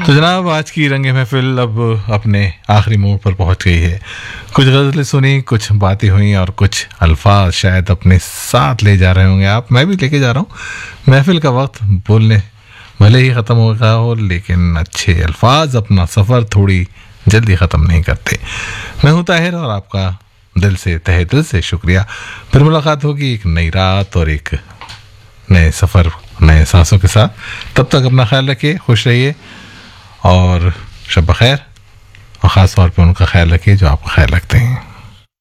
तो जनाब, आज की रंगे महफिल अब अपने आखिरी मोड़ पर पहुंच गई है। कुछ गज़लें सुनी, कुछ बातें हुई और कुछ अल्फाज शायद अपने साथ ले जा रहे होंगे आप, मैं भी लेके जा रहा हूँ। महफिल का वक्त बोलने भले ही ख़त्म हो गया हो, लेकिन अच्छे अल्फाज अपना सफ़र थोड़ी जल्दी ख़त्म नहीं करते। मैं हूँ ताहिर और आपका दिल से, तहे दिल से शुक्रिया। फिर मुलाकात होगी एक नई रात और एक नए सफ़र, नए सांसों के साथ। तब तक अपना ख्याल रखिए, खुश रहिए और शब बखैर। और ख़ास तौर पे उनका ख्याल रखिए जो आपका ख्याल रखते हैं।